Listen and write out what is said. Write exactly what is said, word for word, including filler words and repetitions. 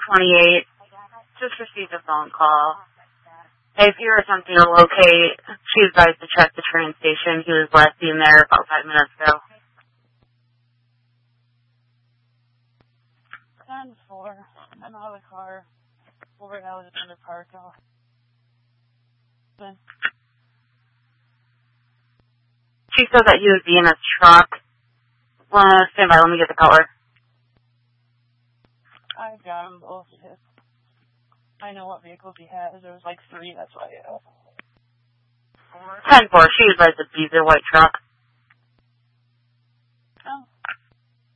twenty-eight. Just received a phone call. If you were attempting to locate, she advised to check the train station. He was last seen there about five minutes ago. ten four. I'm out of the car. Over now is in the park. She said that you would be in a truck. Uh, stand by, let me get the color. I've got them both. I know what vehicles he has. There was like three, that's why I know. ten four, she advised to be the white truck. Oh.